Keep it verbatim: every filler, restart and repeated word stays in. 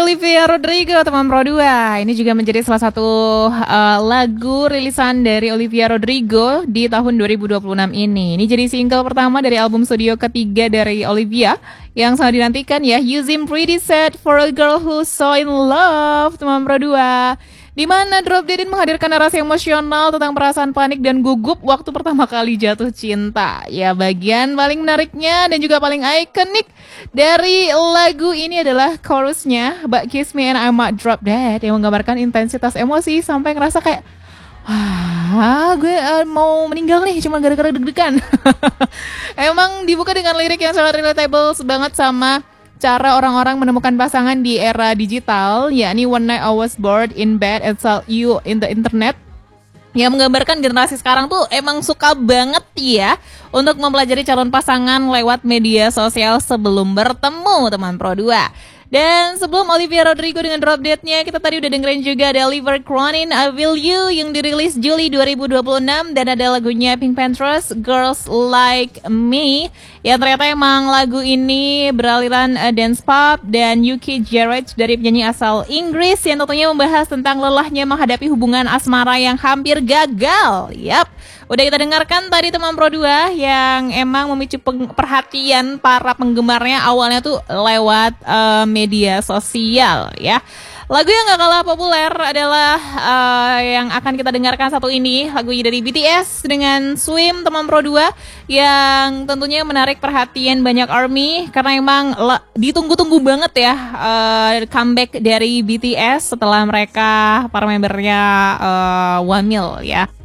Olivia Rodrigo, teman Pro dua. Ini juga menjadi salah satu uh, lagu rilisan dari Olivia Rodrigo di tahun dua ribu dua puluh enam ini. Ini jadi single pertama dari album studio ketiga dari Olivia yang sangat dinantikan ya. You Seem Pretty Sad for a Girl Who's So in Love, teman Pro dua. Di mana Drop Dead menghadirkan narasi emosional tentang perasaan panik dan gugup waktu pertama kali jatuh cinta. Ya, bagian paling menariknya dan juga paling ikonik dari lagu ini adalah chorusnya, But Kiss Me and I Might Drop Dead, yang menggambarkan intensitas emosi sampai ngerasa kayak, wah, gue uh, mau meninggal nih cuma gara-gara deg-degan. Emang dibuka dengan lirik yang sangat relatable banget sama cara orang-orang menemukan pasangan di era digital, yakni One Night I Was Bored in Bed and Saw You in the Internet, yang menggambarkan generasi sekarang tuh emang suka banget ya untuk mempelajari calon pasangan lewat media sosial sebelum bertemu, teman Pro dua. Dan sebelum Olivia Rodrigo dengan Drop Dead-nya, kita tadi udah dengerin juga ada Oliver Cronin, I Will You, yang dirilis Juli dua ribu dua puluh enam, dan ada lagunya Pink Panthers, Girls Like Me, yang ternyata emang lagu ini beraliran uh, dance pop, dan Yuki Jarrett dari penyanyi asal Inggris yang tentunya membahas tentang lelahnya menghadapi hubungan asmara yang hampir gagal. Yap, udah kita dengarkan tadi teman Pro dua yang emang memicu peng- perhatian para penggemarnya awalnya tuh lewat uh, media sosial ya. Lagu yang gak kalah populer adalah uh, yang akan kita dengarkan satu ini, lagu dari B T S dengan Swim, teman Pro dua, yang tentunya menarik perhatian banyak ARMY karena emang la- ditunggu-tunggu banget ya uh, comeback dari B T S setelah mereka para membernya uh, wamil ya.